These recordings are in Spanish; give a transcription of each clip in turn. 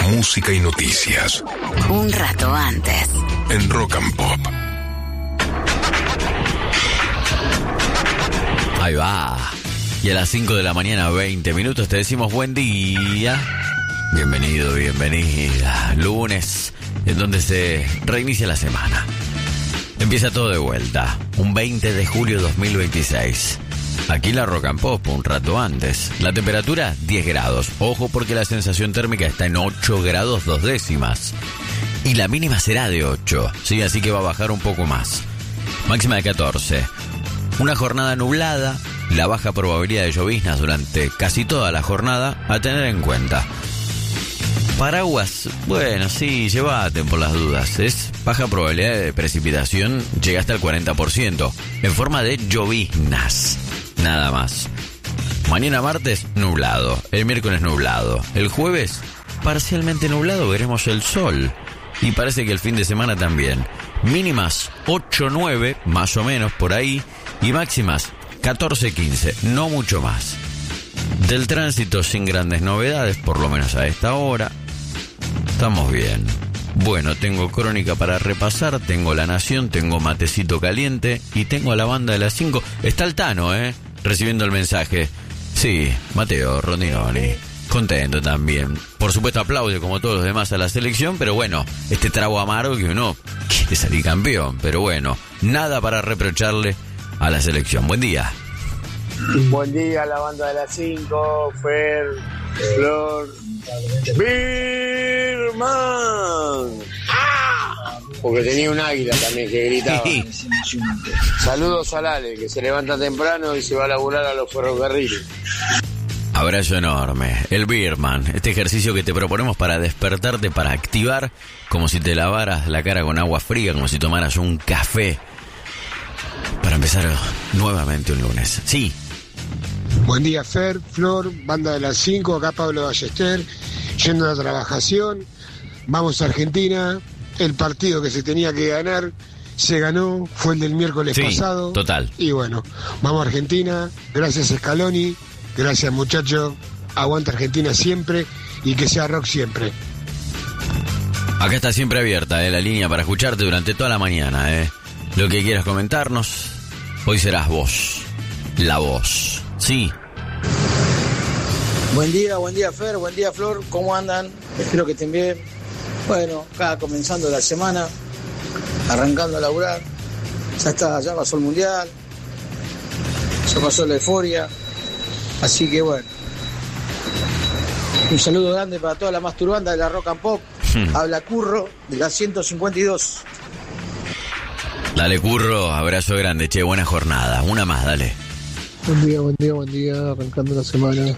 música y noticias. Un rato antes. En Rock and Pop. Ahí va. Y a las 5 de la mañana, 20 minutos, te decimos buen día. Bienvenido, bienvenida. Lunes, en donde se reinicia la semana. Empieza todo de vuelta. Un 20 de julio 2026. Aquí la Rock and Pop, un rato antes. La temperatura, 10 grados. Ojo porque la sensación térmica está en 8 grados 2 décimas. Y la mínima será de 8. Sí, así que va a bajar un poco más. Máxima de 14. Una jornada nublada. La baja probabilidad de lloviznas durante casi toda la jornada a tener en cuenta. Paraguas, bueno, sí, llévate por las dudas. Es baja probabilidad de precipitación, llega hasta el 40%, en forma de lloviznas, nada más. Mañana martes, nublado. El miércoles, nublado. El jueves, parcialmente nublado, veremos el sol. Y parece que el fin de semana también. Mínimas 8-9, más o menos por ahí, y máximas 14-15, no mucho más. Del tránsito sin grandes novedades, por lo menos a esta hora. Estamos bien. Bueno, tengo crónica para repasar, tengo La Nación, tengo matecito caliente y tengo a la banda de las 5. Está el Tano, recibiendo el mensaje. Sí, Mateo Rondinoni. Contento también. Por supuesto aplaude como todos los demás a la selección, pero bueno, este trago amargo que uno quiere salir campeón. Pero bueno, nada para reprocharle a la selección. Buen día. Buen día a la banda de las 5, Fer, Flor, Birman. Porque tenía un águila también que gritaba. Saludos a Lale, que se levanta temprano y se va a laburar a los ferrocarriles. Abrazo enorme. El Birman, este ejercicio que te proponemos para despertarte, para activar, como si te lavaras la cara con agua fría, como si tomaras un café, para empezar nuevamente un lunes. Sí. Buen día, Fer, Flor, banda de las 5, acá Pablo Ballester, yendo a la trabajación. Vamos a Argentina. El partido que se tenía que ganar se ganó, fue el del miércoles pasado. Total. Y bueno, vamos a Argentina. Gracias, Scaloni. Gracias, muchachos. Aguanta Argentina siempre y que sea rock siempre. Acá está siempre abierta la línea para escucharte durante toda la mañana. Lo que quieras comentarnos, hoy serás vos. La voz. Sí. Buen día, Fer, buen día, Flor. ¿Cómo andan? Espero que estén bien. Bueno, acá comenzando la semana, arrancando a laburar. Ya pasó el Mundial, ya pasó la euforia. Así que bueno, un saludo grande para toda la masturbanda de la Rock and Pop. Habla Curro, de la 152. Dale, Curro, abrazo grande, che, buena jornada. Una más, dale. Buen día, arrancando la semana.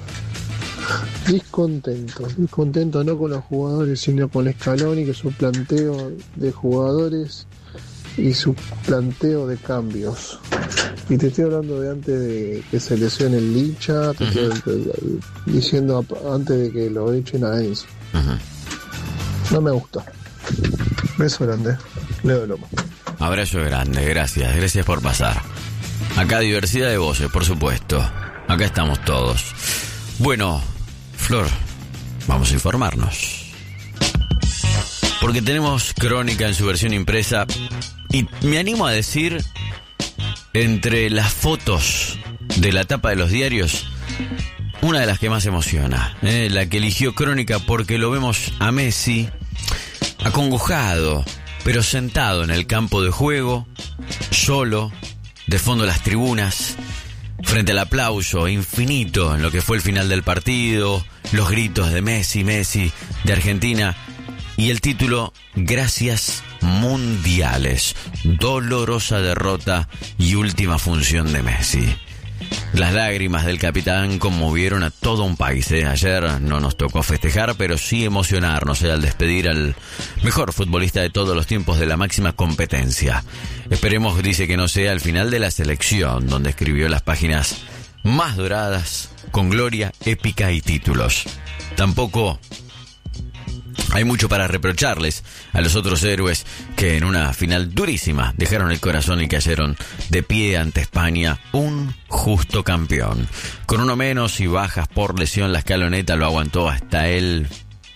Discontento no con los jugadores, sino con Scaloni, que su planteo de jugadores y su planteo de cambios. Y te estoy hablando de antes de que se lesione el Licha, te estoy diciendo antes de que lo echen a Enzo. No me gusta. Beso grande, Leo de Loma. Abrazo grande, gracias por pasar. Acá diversidad de voces, por supuesto. Acá estamos todos. Bueno, Flor, vamos a informarnos. Porque tenemos crónica en su versión impresa. Y me animo a decir, entre las fotos de la tapa de los diarios, una de las que más emociona, la que eligió Crónica, porque lo vemos a Messi acongojado, pero sentado en el campo de juego, solo, de fondo las tribunas, frente al aplauso infinito en lo que fue el final del partido, los gritos de Messi, de Argentina, y el título, Gracias Mundiales, dolorosa derrota y última función de Messi. Las lágrimas del capitán conmovieron a todo un país. Ayer no nos tocó festejar, pero sí emocionarnos al despedir al mejor futbolista de todos los tiempos de la máxima competencia. Esperemos, dice, que no sea el final de la selección, donde escribió las páginas más doradas, con gloria, épica y títulos. Tampoco hay mucho para reprocharles a los otros héroes que en una final durísima dejaron el corazón y cayeron de pie ante España, un justo campeón. Con uno menos y bajas por lesión, la escaloneta lo aguantó hasta el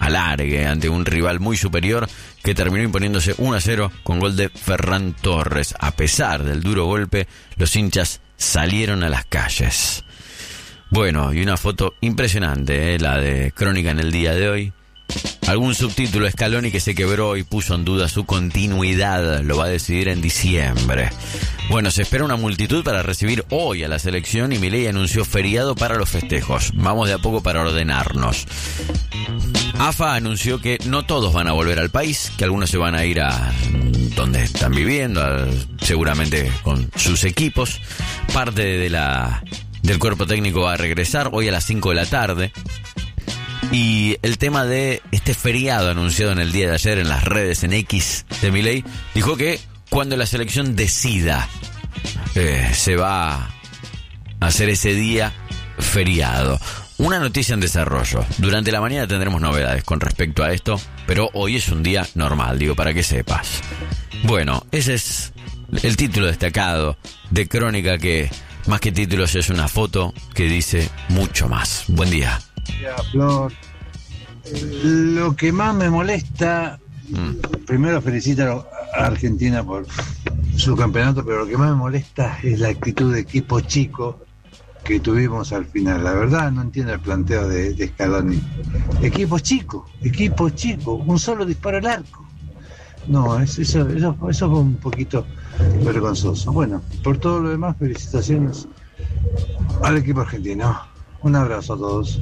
alargue ante un rival muy superior que terminó imponiéndose 1-0 con gol de Ferran Torres. A pesar del duro golpe, los hinchas salieron a las calles. Bueno, y una foto impresionante, la de Crónica en el día de hoy. Algún subtítulo: Scaloni que se quebró y puso en duda su continuidad, lo va a decidir en diciembre. Bueno, se espera una multitud para recibir hoy a la selección y Milei anunció feriado para los festejos. Vamos de a poco para ordenarnos. AFA anunció que no todos van a volver al país, que algunos se van a ir a donde están viviendo, seguramente con sus equipos. Parte del cuerpo técnico va a regresar hoy a las 5 de la tarde. Y el tema de este feriado anunciado en el día de ayer en las redes, en X de Milei, dijo que cuando la selección decida se va a hacer ese día feriado. Una noticia en desarrollo. Durante la mañana tendremos novedades con respecto a esto, pero hoy es un día normal, digo, para que sepas. Bueno, ese es el título destacado de Crónica, que más que títulos es una foto que dice mucho más. Buen día. Ya, Flor, lo que más me molesta, primero felicito a Argentina por su campeonato, pero lo que más me molesta es la actitud de equipo chico que tuvimos al final. La verdad no entiendo el planteo de Scaloni. Equipo chico, un solo disparo al arco. No, eso fue un poquito vergonzoso. Bueno, por todo lo demás, felicitaciones al equipo argentino. Un abrazo a todos.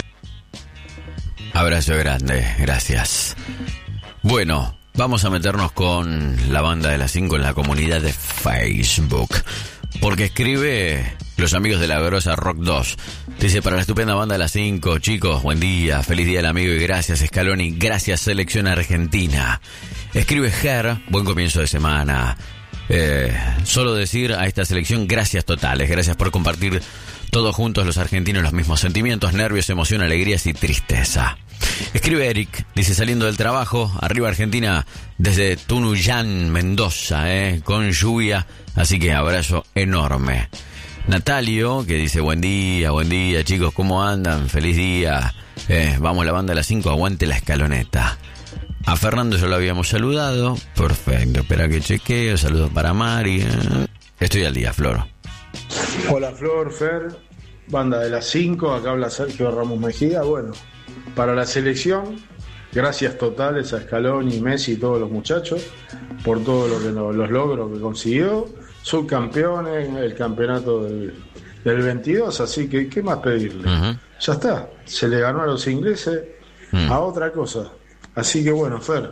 Abrazo grande, gracias. Bueno, vamos a meternos con la banda de las 5 en la comunidad de Facebook. Porque escribe los amigos de la grosa Rock 2. Dice: para la estupenda banda de las 5, chicos, buen día, feliz día del amigo y gracias Scaloni, gracias selección argentina. Escribe Ger: buen comienzo de semana. Solo decir a esta selección gracias totales, gracias por compartir todos juntos los argentinos los mismos sentimientos, nervios, emoción, alegrías y tristeza. Escribe Eric, dice: saliendo del trabajo, arriba Argentina desde Tunuyán, Mendoza, con lluvia, así que abrazo enorme. Natalio, que dice: buen día chicos, ¿cómo andan? Feliz día, vamos la banda de las 5, aguante la escaloneta. A Fernando ya lo habíamos saludado, perfecto, espera que chequeo, saludos para Mari, estoy al día, Flor. Hola Flor, Fer, banda de las 5, acá habla Sergio Ramos Mejía. Bueno, para la selección, gracias totales a Scaloni, Messi y todos los muchachos por todo los logros que consiguió. Subcampeones, el campeonato del 22, así que ¿qué más pedirle? Uh-huh. Ya está, se le ganó a los ingleses a otra cosa. Así que bueno, Fer,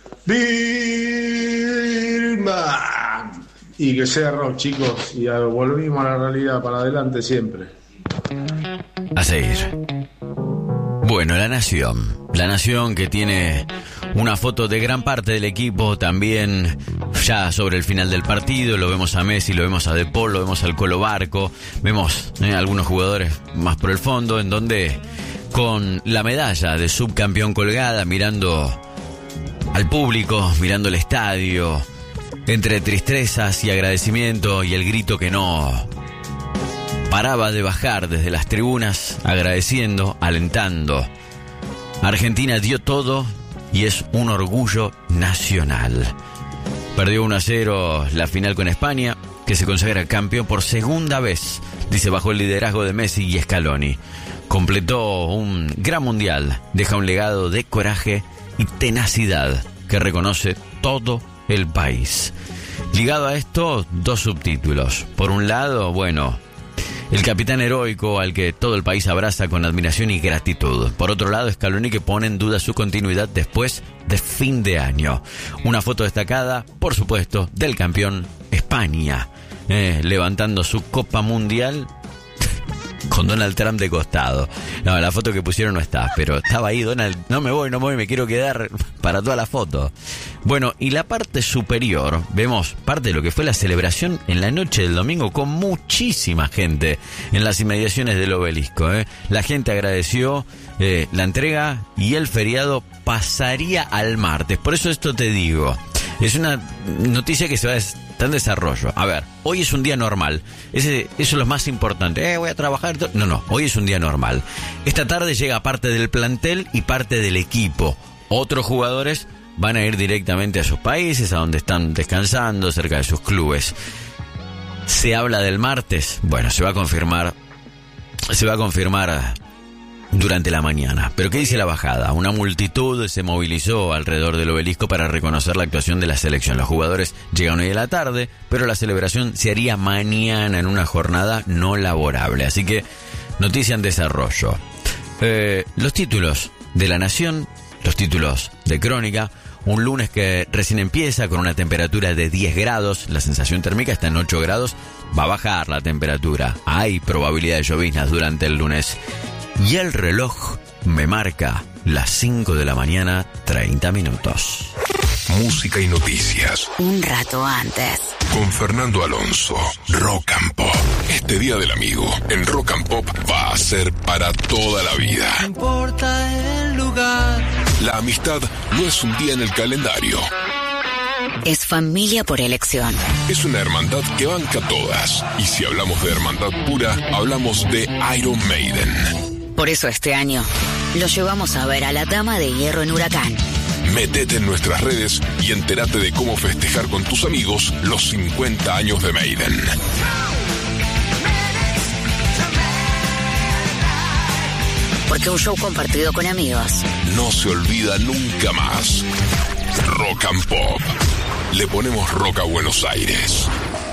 Birman, y que sea rock, chicos, y volvimos a la realidad, para adelante siempre. A seguir. Bueno, La Nación que tiene una foto de gran parte del equipo, también ya sobre el final del partido, lo vemos a Messi, lo vemos a De Paul, lo vemos al Colo Barco, vemos algunos jugadores más por el fondo, en donde con la medalla de subcampeón colgada, mirando al público, mirando el estadio, entre tristezas y agradecimiento y el grito que no paraba de bajar desde las tribunas, agradeciendo, alentando. Argentina dio todo y es un orgullo nacional. Perdió 1-0 la final con España, que se consagra campeón por segunda vez, dice, bajo el liderazgo de Messi y Scaloni. Completó un gran mundial, deja un legado de coraje y tenacidad que reconoce todo el país. Ligado a esto, dos subtítulos. Por un lado, bueno, el capitán heroico al que todo el país abraza con admiración y gratitud. Por otro lado, Scaloni, que pone en duda su continuidad después de fin de año. Una foto destacada, por supuesto, del campeón España, levantando su Copa Mundial con Donald Trump de costado. No, la foto que pusieron no está, pero estaba ahí Donald. No me voy, me quiero quedar para toda la foto. Bueno, y la parte superior, vemos parte de lo que fue la celebración en la noche del domingo, con muchísima gente en las inmediaciones del obelisco. La gente agradeció la entrega y el feriado pasaría al martes. Por eso esto te digo, Es una noticia que está en desarrollo. A ver, hoy es un día normal. Eso es lo más importante. Voy a trabajar. No, hoy es un día normal. Esta tarde llega parte del plantel y parte del equipo. Otros jugadores van a ir directamente a sus países, a donde están descansando, cerca de sus clubes. Se habla del martes. Bueno, se va a confirmar durante la mañana. ¿Pero qué dice la bajada? Una multitud se movilizó alrededor del obelisco para reconocer la actuación de la selección. Los jugadores llegan hoy a la tarde, pero la celebración se haría mañana en una jornada no laborable. Así que, noticia en desarrollo. Los títulos de La Nación, los títulos de Crónica. Un lunes que recién empieza con una temperatura de 10 grados. La sensación térmica está en 8 grados. Va a bajar la temperatura. Hay probabilidad de lloviznas durante el lunes. Y el reloj me marca las 5 de la mañana, 30 minutos. Música y noticias. Un rato antes. Con Fernando Alonso, Rock and Pop. Este Día del Amigo en Rock and Pop va a ser para toda la vida. No importa el lugar. La amistad no es un día en el calendario. Es familia por elección. Es una hermandad que banca todas. Y si hablamos de hermandad pura, hablamos de Iron Maiden. Por eso este año lo llevamos a ver a la Dama de Hierro en Huracán. Métete en nuestras redes y entérate de cómo festejar con tus amigos los 50 años de Maiden. Porque un show compartido con amigos no se olvida nunca más. Rock and Pop. Le ponemos rock a Buenos Aires.